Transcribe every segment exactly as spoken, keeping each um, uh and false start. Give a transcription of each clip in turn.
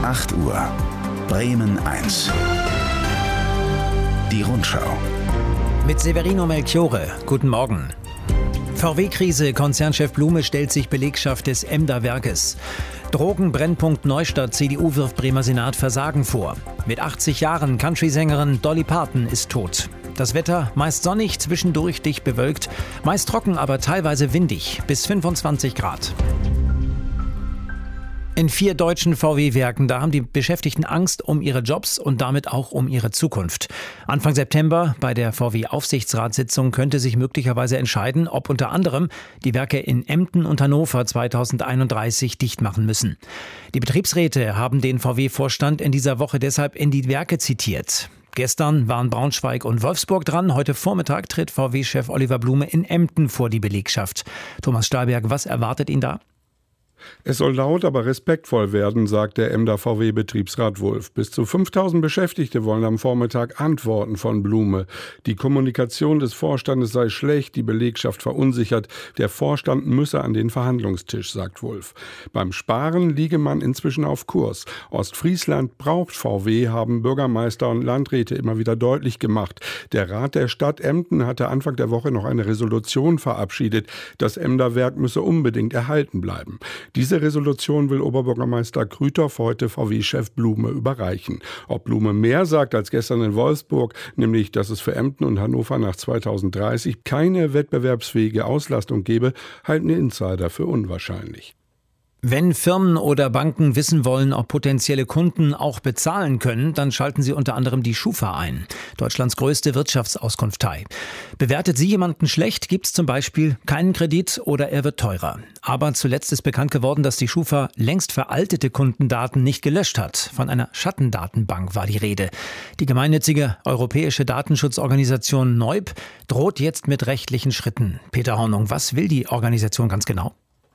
acht Uhr. Bremen eins. Die Rundschau. Mit Severino Melchiore. Guten Morgen. V W-Krise. Konzernchef Blume stellt sich Belegschaft des Emder-Werkes. Drogenbrennpunkt Neustadt. C D U wirft Bremer Senat Versagen vor. Mit achtzig Jahren Country-Sängerin Dolly Parton ist tot. Das Wetter meist sonnig, zwischendurch dicht bewölkt. Meist trocken, aber teilweise windig. Bis fünfundzwanzig Grad. In vier deutschen V W-Werken, da haben die Beschäftigten Angst um ihre Jobs und damit auch um ihre Zukunft. Anfang September bei der V W-Aufsichtsratssitzung könnte sich möglicherweise entscheiden, ob unter anderem die Werke in Emden und Hannover zweitausendeinunddreißig dicht machen müssen. Die Betriebsräte haben den V W-Vorstand in dieser Woche deshalb in die Werke zitiert. Gestern waren Braunschweig und Wolfsburg dran. Heute Vormittag tritt V W-Chef Oliver Blume in Emden vor die Belegschaft. Thomas Stahlberg, was erwartet ihn da? Es soll laut, aber respektvoll werden, sagt der Emder V W-Betriebsrat Wulff. Bis zu fünftausend Beschäftigte wollen am Vormittag Antworten von Blume. Die Kommunikation des Vorstandes sei schlecht, die Belegschaft verunsichert. Der Vorstand müsse an den Verhandlungstisch, sagt Wulff. Beim Sparen liege man inzwischen auf Kurs. Ostfriesland braucht V W, haben Bürgermeister und Landräte immer wieder deutlich gemacht. Der Rat der Stadt Emden hatte Anfang der Woche noch eine Resolution verabschiedet. Das Emder Werk müsse unbedingt erhalten bleiben. Diese Resolution will Oberbürgermeister Krüthoff heute V W-Chef Blume überreichen. Ob Blume mehr sagt als gestern in Wolfsburg, nämlich dass es für Emden und Hannover nach zweitausenddreißig keine wettbewerbsfähige Auslastung gebe, halten Insider für unwahrscheinlich. Wenn Firmen oder Banken wissen wollen, ob potenzielle Kunden auch bezahlen können, dann schalten sie unter anderem die Schufa ein, Deutschlands größte Wirtschaftsauskunftei. Bewertet sie jemanden schlecht, gibt es zum Beispiel keinen Kredit oder er wird teurer. Aber zuletzt ist bekannt geworden, dass die Schufa längst veraltete Kundendaten nicht gelöscht hat. Von einer Schattendatenbank war die Rede. Die gemeinnützige europäische Datenschutzorganisation Neub droht jetzt mit rechtlichen Schritten. Peter Hornung, was will die Organisation ganz genau?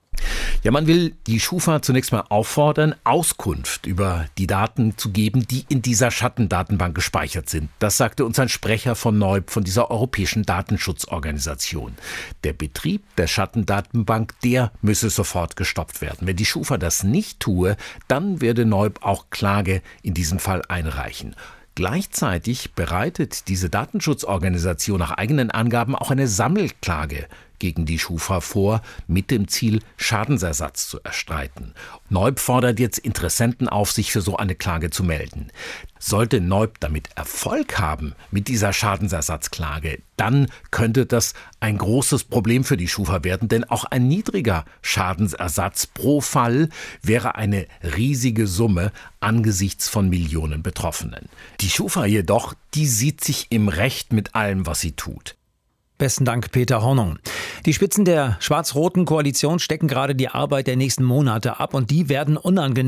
Ja, man will die Schufa zunächst mal auffordern, Auskunft über die Daten zu geben, die in dieser Schattendatenbank gespeichert sind. Das sagte uns ein Sprecher von Neub, von dieser europäischen Datenschutzorganisation. Der Betrieb der Schattendatenbank, der müsse sofort gestoppt werden. Wenn die Schufa das nicht tue, dann werde Neub auch Klage in diesem Fall einreichen. Gleichzeitig bereitet diese Datenschutzorganisation nach eigenen Angaben auch eine Sammelklage gegen die Schufa vor, mit dem Ziel, Schadensersatz zu erstreiten. Neub fordert jetzt Interessenten auf, sich für so eine Klage zu melden. Sollte Neub damit Erfolg haben mit dieser Schadensersatzklage, dann könnte das ein großes Problem für die Schufa werden, denn auch ein niedriger Schadensersatz pro Fall wäre eine riesige Summe angesichts von Millionen Betroffenen. Die Schufa jedoch, die sieht sich im Recht mit allem, was sie tut. Besten Dank, Peter Hornung. Die Spitzen der schwarz-roten Koalition stecken gerade die Arbeit der nächsten Monate ab und die werden unangenehm.